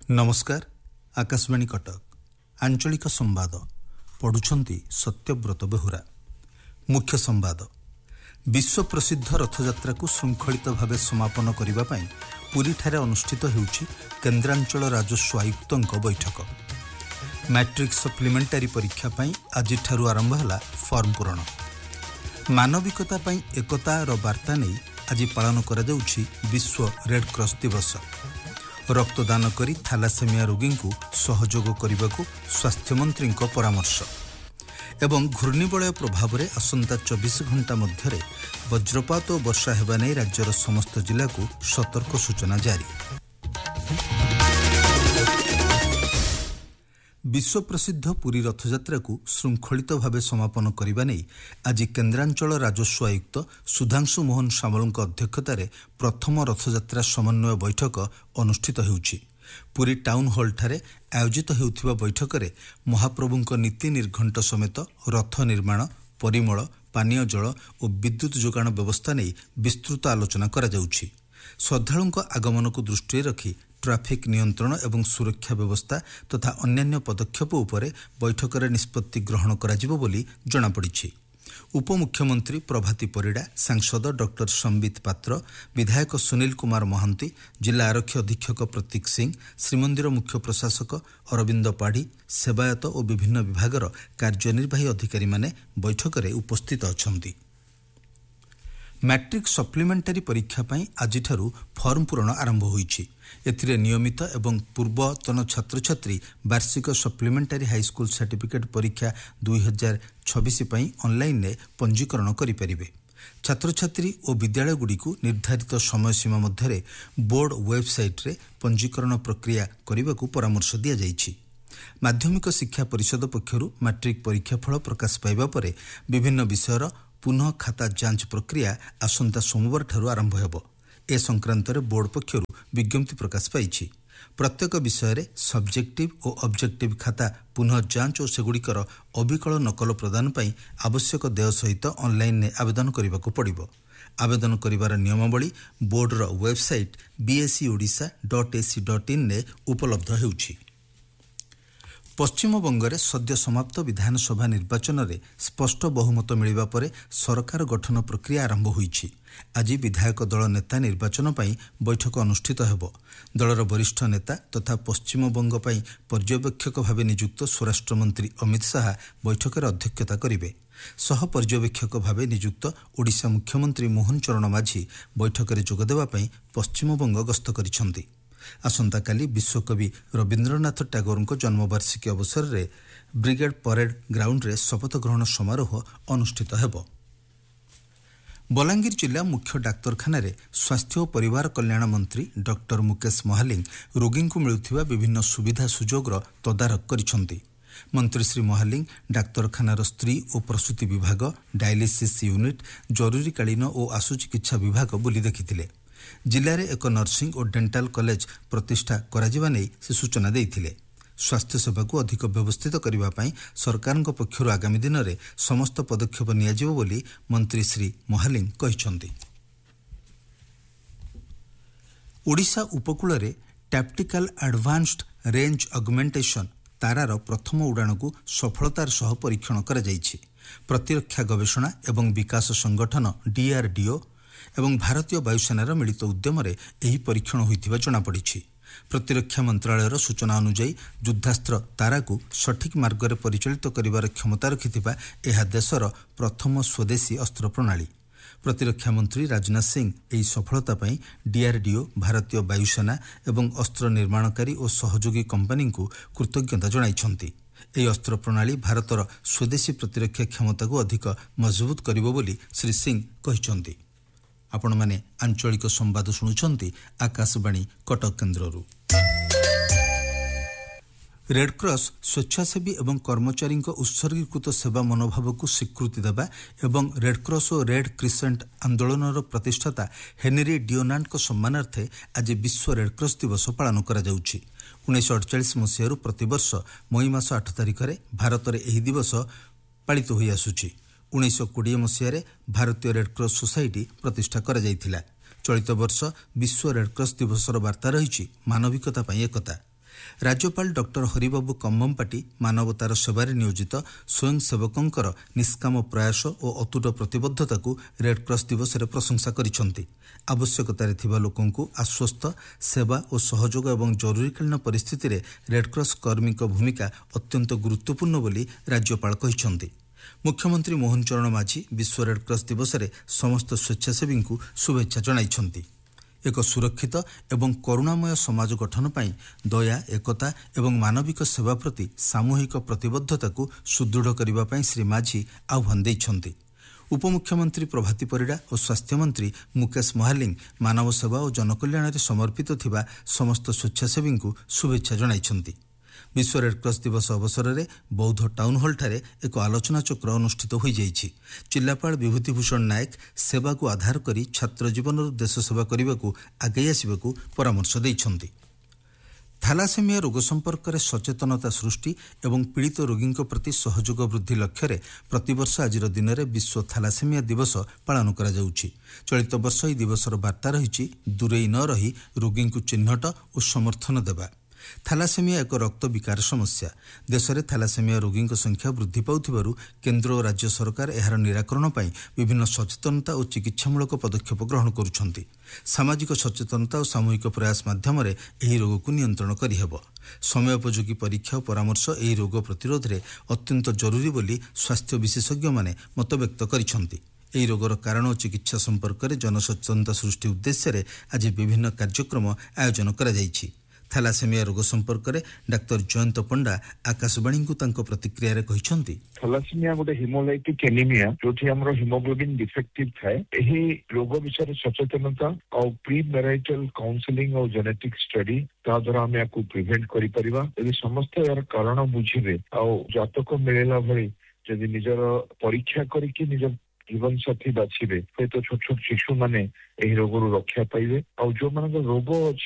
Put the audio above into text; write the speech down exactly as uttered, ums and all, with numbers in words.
नमस्कार। आकाशवाणी कटक आंचलिक संवाद पढ़ुछंती सत्यव्रत बेहुरा। मुख्य संवाद। विश्व प्रसिद्ध रथयात्रा को श्रृंखलित भाव समापन करने पर पुरी ठारे अनुष्ठित होउछि केन्द्रांचल राजस्व आयुक्तंक बैठक। मैट्रिक सप्लीमेंटारी परीक्षा पई आज ठारू आरंभ होला फॉर्म पूरण। मानविकता पई एकतार वार्ता नहीं आज पालन करा जाउछि विश्व रेड क्रॉस दिवस। रक्तदान करी थैलासेमिया रोगी को सहयोग करने को स्वास्थ्य मंत्री परामर्श। एवं घूर्णिबलय प्रभाव में आसंता चौबीस घंटा मध्य वज्रपात और वर्षा हेबा नहीं राज्यर समस्त जिला को सतर्क सूचना जारी। विश्व प्रसिद्ध पुरी रथयात्रा को श्रृंखलित भाव समापन करने नहीं आज केन्द्रांचल राजस्व आयुक्त सुधांशु मोहन सामल अध्यक्षतार प्रथम रथयात्रा समन्वय बैठक अनुष्ठित होउछि। पुरी टाउन हॉल ठारे आयोजित हेउथिबा बैठक में महाप्रभुंक नीति निर्घंट समेत रथ निर्माण, परिमल, पानीय जल और विद्युत जोगाण व्यवस्था नहीं विस्तृत आलोचना करा जाउछि। श्रद्धालुंक आगमन को दृष्टि रखी ट्राफिक नियंत्रण एवं सुरक्षा व्यवस्था तथा अन्यान्य पदक्षेप उपरे बैठक में निष्पत्ति ग्रहण कराजिबो बोली जଣା पड़िछि। उपमुख्यमंत्री प्रभाती परिड़ा, सांसद डॉक्टर संबित पात्र, विधायक सुनील कुमार महांती, जिला आरक्षी अधीक्षक प्रतीक सिंह, श्रीमंदिर मुख्य प्रशासक अरविंद पाढ़ी, सेवायत और विभिन्न विभागर कार्यनिर्वाही अधिकारी माने बैठक में उपस्थित अछंती। मैट्रिक सप्लीमेंटारी परीक्षा पई आज ठारू फॉर्म पूरण आरंभ होईछि। एथिरे नियमित एवं पूर्वतन छात्र छात्री वार्षिक सप्लीमेंटारी हाईस्कूल सर्टिफिकेट परीक्षा दुई हजार छब्बीस पई ऑनलाइन ने पंजीकरण करि परिबे। छात्र छात्री और विद्यालयगुड़ी को निर्धारित समय सीमा मध्य बोर्ड वेबसाइट रे पंजीकरण प्रक्रिया करने को परामर्श दिया जाइछि। माध्यमिक शिक्षा परिषद पक्षरु मैट्रिक परीक्षा फल प्रकाश पाइबा परे विभिन्न विषयर पुनः खाता जांच प्रक्रिया आसंता सोमवार ठारू आरंभ हेबो। ए संक्रांत बोर्ड पक्षरु विज्ञप्ति प्रकाश पाइछि। प्रत्येक विषय सब्जेक्टिव और ऑब्जेक्टिव खाता पुनः जांच और सेगुड़िकर अविकल नकल प्रदान पई आवश्यक देय सहित ऑनलाइन ने आवेदन करने को पड़िबो। आवेदन करिवार नियमावली border website B S E Odisha dot A C dot in ने उपलब्ध हेउछि। पश्चिमबंगरे सद्य समाप्त विधानसभा निर्वाचन में स्पष्ट बहुमत मिलिबा परे सरकार गठन प्रक्रिया आरंभ होईछि। आज विधायक दल नेता निर्वाचन पई बैठक अनुष्ठित हेबो। दलर वरिष्ठ नेता तथा पश्चिमबंग पई पर्यवेक्षक भाव नियुक्त स्वराष्ट्र मंत्री अमित शाह बैठक में अध्यक्षता करिवे। सह पर्यवेक्षक भाव नियुक्त ओडिशा मुख्यमंत्री मोहन चरण माझी बैठक में जोगदेवा पई पश्चिमबंग गस्त करिसंती। आसंता काली विश्वकवि रवींद्रनाथ टैगोर जन्मवार्षिकी अवसर में ब्रिगेड परेड ग्राउंड रे शपथ ग्रहण समारोह अनुष्ठित हेबो। बलांगीर जिला मुख्य डाक्तरखाना रे स्वास्थ्य और परिवार कल्याण मंत्री डॉक्टर मुकेश महालिंग रोगी को मिलुथिबा विभिन्न सुविधा सुजोगर तदारख करिसंती। मंत्री श्री महालिंग डाक्तरखानार स्त्री और प्रसूति विभाग, डायलिसिस यूनिट, जरूरीकालीन और आशु चिकित्सा विभाग बुली देखिथिले। जिले में एक नर्सिंग और डेंटाल कॉलेज प्रतिष्ठा कराजिबा नै से सूचना देइथिले। स्वास्थ्य सेवा को अधिक व्यवस्थित करने पाई सरकार पक्षर आगामी दिन में समस्त पदक्षेप नियाजिबो बोली मंत्री श्री महालिंग कहिसंती। ओडिशा उपकूल में टैक्टिकल एडवांस्ड रेंज ऑगमेंटेशन तारार प्रथम उड़ाण को सफलतार सह परीक्षण करा जाइछि। प्रतिरक्षा गवेषणा एवं विकास संगठन डीआरडीओ एवं भारतीय वायुसेनार मिलित उद्यम यही परीक्षण होइथिबा जଣା पड़िछि। प्रतिरक्षा मंत्रालयर सूचना अनुसार युद्धास्त्र तारा को सठिक मार्ग में परिचालित करिवार क्षमता रखिथिबा एहा देशर प्रथम स्वदेशी अस्त्र प्रणाली। प्रतिरक्षा मंत्री राजनाथ सिंह एही सफलता पई डीआरडीओ, भारतीय वायुसेना एवं अस्त्र निर्माणकारी और सहयोगी कंपनी को कृतज्ञता जणाइछंती। एही अस्त्र प्रणाली भारतर स्वदेशी प्रतिरक्षा क्षमता को अधिक मजबूत करिबो बोली श्री सिंह कहिसंती। आपण माने आंचलिक संवाद शुणुछंती आकाशवाणी कटक केन्द्ररू। रेडक्रॉस स्वेच्छासेवी एवं कर्मचारी उत्सर्गीकृत सेवा मनोभाव को स्वीकृति देवा एवं रेडक्रॉस और रेड क्रिसेंट आंदोलन प्रतिष्ठाता हेनरी डिओनांट सम्मानार्थे आज विश्व रेडक्रॉस दिवस पालन करा जाउछि। उन्नीस अड़चाश मसीह प्रतिवर्ष मई मास आठ तारिख में भारत में यह दिवस पालित हो आसुछि। उन्नीस कोड़े मसीह भारतीय रेडक्रॉस सोसाइटी प्रतिष्ठा करा जाइथिला। चलित वर्ष विश्व रेडक्रॉस दिवसर वार्ता रही मानविकता एकता। राज्यपाल डॉक्टर हरिबाबू कम्बमपाटी मानवतार सेवारे नियोजित स्वयंसेवकंकर निष्काम प्रयास और अतुट प्रतिबद्धता को रेडक्रॉस दिवस रे प्रशंसा करिसेंति। आवश्यकतारे थिबा लोकंकु आश्वस्त सेवा और सहयोग एवं जरूरीकालीन परिस्थिति रे रेडक्रॉस कर्मी भूमिका अत्यंत गुरुत्वपूर्ण बोली राज्यपाल कहिसेंति। मुख्यमंत्री मोहन चरण माझी विश्व रेडक्रॉस दिवस रे समस्त स्वेच्छासेवी को शुभेच्छा जणाइछंती। एक सुरक्षित एवं करुणामय समाज गठन पाई दया एकता एवं मानविक सेवा प्रति सामूहिक प्रतिबद्धता को सुदृढ़ करने पाई श्री माझी आह्वान देइछंती। उपमुख्यमंत्री प्रभाती परिडा और स्वास्थ्य मंत्री मुकेश महालिंग मानव सेवा और जनकल्याण समर्पित थिबा समस्त स्वेच्छासेवी को शुभेच्छा जणाइछंती। विश्व रेडक्रॉस दिवस अवसर में बौद्ध टाउन हॉल ठारे एक आलोचना चक्र अनुष्ठित हो जाइछि। जिलापाल विभूतिभूषण नायक सेवा को आधार करी छात्र जीवन देश सेवा करने को आगे आसवाक परामर्श देइछंती। थैलासेमिया रोग संपर्क में सचेतनता सृष्टि एवं पीड़ित रोगी प्रति सहयोग वृद्धि लक्ष्य रे प्रतिवर्ष आज दिन में विश्व थैलासेमिया दिवस पालन करा जाउछि। चलित वर्ष यह दिवसर वार्ता रही दूरेई न रही रोगी को चिन्हट और समर्थन देवा। थैलासेमिया एक रक्त विकार समस्या। देश में थैलासेमिया रोगी संख्या वृद्धि पाउथिबारु केंद्र और राज्य सरकार एहार निराकरण पाई विभिन्न सचेतनता और चिकित्सामूलक पदक्षेप ग्रहण करुछंती। सामाजिक सचेतनता और सामूहिक प्रयास माध्यम एही रोग को नियंत्रण करिहेब। समयोपयोगी परीक्षा और परामर्श एही रोग प्रतिरोध में अत्यंत जरूरी बोली स्वास्थ्य विशेषज्ञ माने मत व्यक्त करिछंती। एही रोगर कारण और चिकित्सा संपर्क में जनसचेतनता सृष्टि उद्देश्य आज विभिन्न कार्यक्रम आयोजन करा जाइछि। थैलासेमिया रोग संपर्क में डाक्टर जयंत पंडा आकाशवाणी को तांको प्रतिक्रिया रे कहिसंती। थैलासेमिया गोटे हिमोलाइटिक एनीमिया जोठी हमरो हिमोग्लोबिन डिफेक्टिव थाए। एही रोग विषय सचेतनता और प्री मैरिटल काउंसलिंग और जेनेटिक स्टडी ता द्वारा हम याकू प्रिवेंट करि परिबा। यदि समस्त यार कारण बुझिबे और जातक मिलेला भली यदि निजर परीक्षा करिकि निजर जीवन साथी बाछिबे तो छोट छोट शिशु माने एही रोगरु रक्षा पाइबे और जो मानक रोग